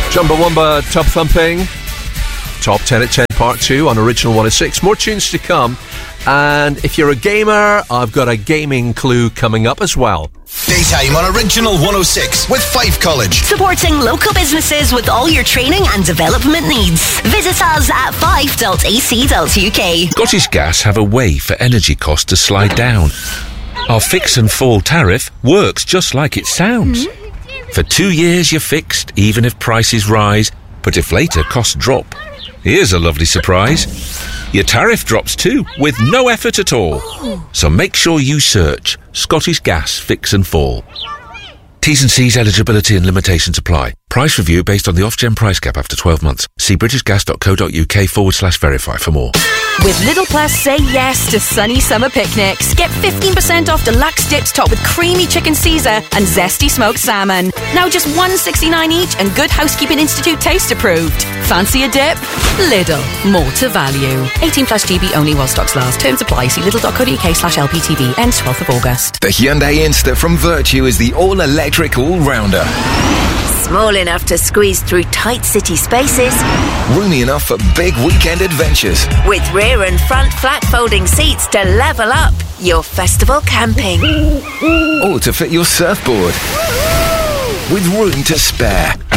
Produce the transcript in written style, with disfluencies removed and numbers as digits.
Chumbawamba Tub Thumping. Top 10 at 10 Part 2 on Original 106. More tunes to come. And if you're a gamer, I've got a gaming clue coming up as well. Daytime on Original 106 with Fife College. Supporting local businesses with all your training and development needs. Visit us at fife.ac.uk. Scottish Gas have a way for energy costs to slide down. Our fix and fall tariff works just like it sounds. For 2 years you're fixed, even if prices rise, but if later costs drop. Here's a lovely surprise. Your tariff drops too, with no effort at all. So make sure you search Scottish Gas Fix and Fall. T's and C's, eligibility and limitations apply. Price review based on the Ofgem price cap after 12 months. See britishgas.co.uk/verify for more. With Lidl Plus, say yes to sunny summer picnics. Get 15% off deluxe dips topped with creamy chicken Caesar and zesty smoked salmon. Now just $1.69 each and Good Housekeeping Institute taste approved. Fancy a dip? Lidl. More to value. 18+ GB only while stocks last. Terms apply. See lidl.co.uk/LPTV. Ends 12th of August. The Hyundai Insta from Virtue is the all-electric all-rounder. Small enough to squeeze through tight city spaces. Roomy enough for big weekend adventures. With rear and front flat folding seats to level up your festival camping. Or to fit your surfboard. With room to spare.